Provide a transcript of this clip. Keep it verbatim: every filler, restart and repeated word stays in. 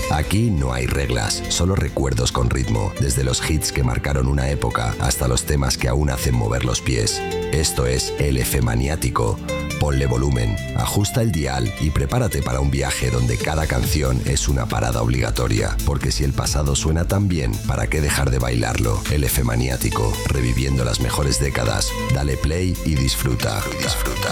Aquí no hay reglas, solo recuerdos con ritmo, desde los hits que marcaron una época hasta los temas que aún hacen mover los pies. Esto es L F Maniático. Ponle volumen, ajusta el dial y prepárate para un viaje donde cada canción es una parada obligatoria. Porque si el pasado suena tan bien, ¿para qué dejar de bailarlo? L F Maniático, reviviendo las mejores décadas. Dale play y disfruta. Disfruta.